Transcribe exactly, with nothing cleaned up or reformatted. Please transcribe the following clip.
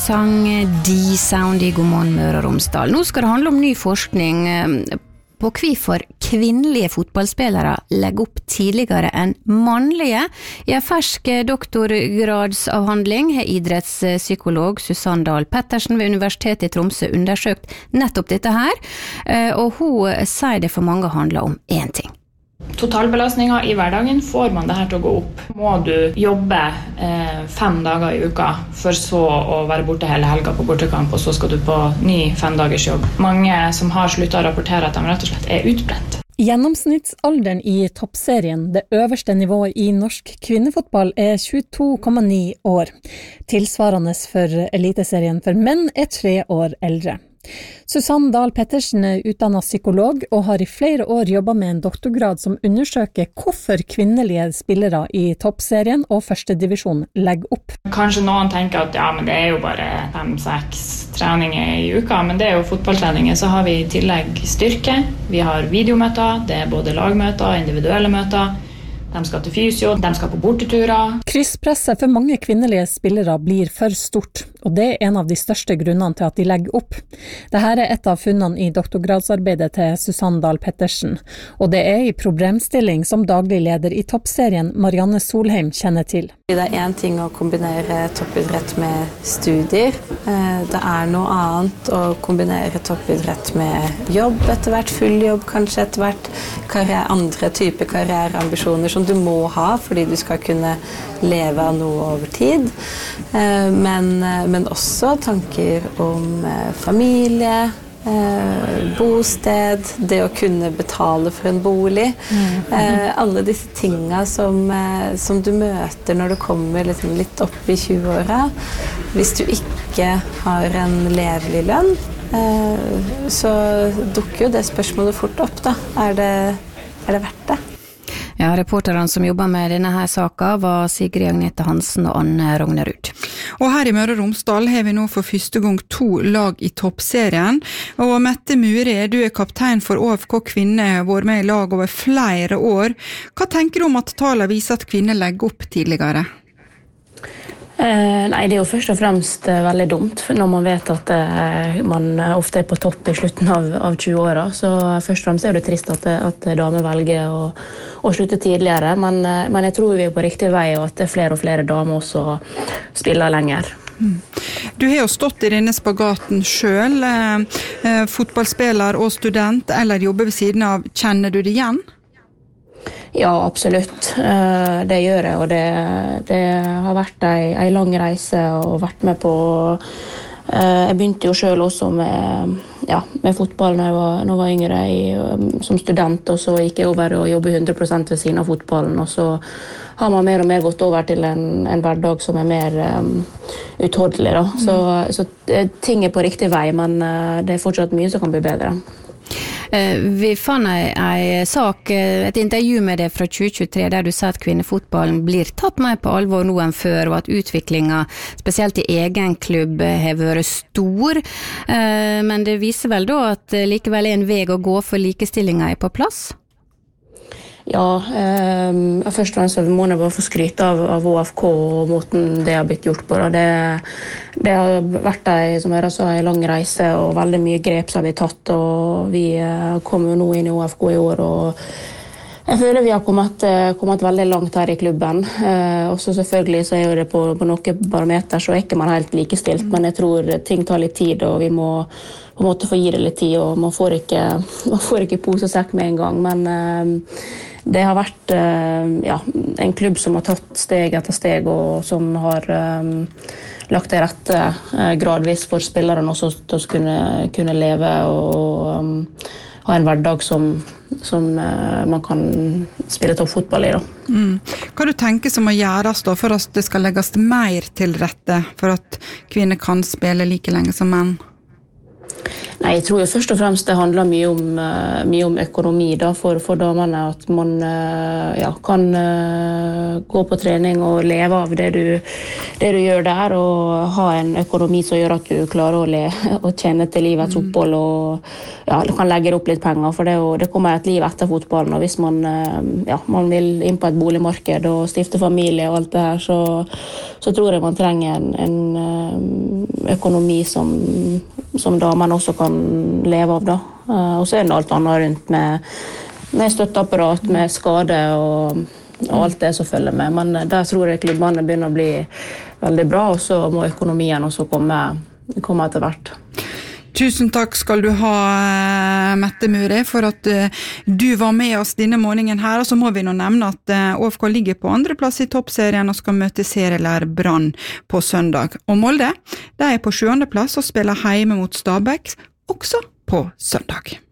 Sang D-Sound i God morgen Møre og Romsdal. Nå skal det handle om ny forskning på hvorfor kvinnelige fotballspillere legger opp tidligere enn mannlige. I en fersk doktorgradsavhandling har idrettspsykolog Susanne Dahl Pettersen ved Universitetet i Tromsø undersøkt nettopp dette her, og hun sier det for mange handler om én ting. Totalbelastningen i hverdagen får man det her til å gå opp. Må du jobbe eh, fem dager i uka for så å være borte hele helga på bortekamp, og så skal du på ny fem dagers jobb. Mange som har sluttet å rapportere at de rett og slett er utbrent. Gjennomsnittsalderen i toppserien, det øverste nivået i norsk kvinnefotball, er tjueto komma ni år. Tilsvarende for eliteserien for menn er tre år eldre. Susanne Dahl Pettersen er utdannet psykolog og har i flere år jobbet med en doktorgrad som undersøker hvorfor kvinnelige spillere i toppserien og første divisjon legger opp. Kanskje noen tenker at ja, men det er jo bare fem-seks treninger i uka, men det er jo fotballtreninger, så har vi i tillegg styrke, vi har videomøter, det er både lagmøter, individuelle møter, de skal til fysio, de skal på borteturer. Krysspresset for mange kvinnelige spillere blir for stort, og det er en av de største grunnene til at de legger opp. Dette er et av funnene i doktorgradsarbeidet til Susanne Dahl Pettersen, og det er i problemstilling som daglig leder i toppserien Marianne Solheim kjenner til. Det er en ting å kombinere toppidrett med studier. Det er noe annet å kombinere toppidrett med jobb etter hvert, full jobb kanskje etter hvert, karriere, andre typer karriereambisjoner som du må ha fordi du skal kunne leve av noe over tid. Men, men også tanker om familie, bosted, det å kunne betale for en bolig. Mm. Alle disse tingene som, som du møter når du kommer liksom litt opp i tjue-åra. Hvis du ikke har en levelig lønn, så dukker jo det spørsmålet fort opp da. Er det, er det verdt det? Ja, reporterne som jobber med denne her saka var Sigrid Agnete Hansen og Anne Rognerud. Og her i Møre og Romsdal har vi nå for første gang to lag i toppserien. Og Mette Muri, du er kaptein for O F K Kvinner, har vært med i lag over flere år. Hva tenker du om at tallene viser at kvinner legger opp tidligere? Eh, nei, det er jo først og fremst eh, veldig dumt, for når man vet at eh, man ofte er på topp i slutten av, av tjue-åra, så først og fremst er det trist at, at damer velger å, å slutte tidligere, men, eh, men jeg tror vi er på riktig vei, og at det er flere og flere damer også spiller lenger. Mm. Du har jo stått i denne spagaten selv, eh, eh, fotballspiller og student, eller jobber ved siden av. Kjenner du det igjen? Ja, absolutt. Det gjør jeg, og det, det har vært en, en lang reise og vært med på. Jeg begynte jo selv også med, ja, med fotball når jeg var, når jeg var yngre i, som student, og så gikk jeg over og jobbet hundre prosent ved siden av fotballen, og så har man mer og mer gått over til en, en hverdag som er mer um, utholdelig. Da. Så, mm. så ting er på riktig vei, men det er fortsatt mye som kan bli bedre. Vi fann en sak, et intervju med deg fra tjue tjuetre, der du sa at kvinnefotballen blir tatt mer på alvor nå enn før, og at utviklingen, spesielt i egen klubb, har vært stor. Men det viser vel da at likevel er en vei å gå for likestillingen er på plass? Ja, eh, først og fremst må jeg bare få skryte av, av O F K og måten det har blitt gjort på. Det, det har vært en, som jeg sa, en lang reise, og veldig mye grep som har blitt tatt, og vi eh, kommer jo nå inn i O F K i år, og jeg føler vi har kommet, kommet veldig langt her i klubben. Eh, også selvfølgelig så er jo det på, på noen barometer, så er ikke man helt likestilt, men jeg tror ting tar litt tid, og vi må på en måte få gi det litt tid, og man får ikke, man får ikke pose og sekk med en gang, men eh, det har vært ja, en klubb som har tatt steg etter steg, og som har um, lagt til rette uh, gradvis for spillerne også til å kunne, kunne leve og um, ha en hverdag som, som uh, man kan spille toppfotball i. Da. Mm. Hva du tenker som må gjøres da, for at det skal legges mer til rette for at kvinner kan spille like lenge som menn? Nei, Nei, jeg tror jo først og fremst det handler mye om, uh, mye om økonomi da, for, for damene, at man uh, ja, kan uh, gå på trening og leve av det du, det du gjør der, og ha en økonomi som gjør at du klarer å, le, å tjene til livets opphold, og ja, du kan legge opp litt penger, for det, og det kommer et liv etter fotballen, og hvis man, uh, ja, man vil inn på et boligmarked og stifte familie og alt det her, så, så tror jeg man trenger en, en uh, økonomi som, som damene også kan leve av da. Og så er det alt annet rundt med, med støtteapparat, med skade og, og alt det som følger med. Men der tror jeg klubbene begynner å bli veldig bra, og så må økonomien også komme, komme etter hvert. Tusen takk skal du ha, Mette Muri, for at du var med oss denne morgenen her, og så må vi nå nevne at O F K ligger på andre plass i toppserien og skal møte serielær Brann på søndag. Og Molde, de er på sjuende plass og spiller hjemme mot Stabæk, også på søndag.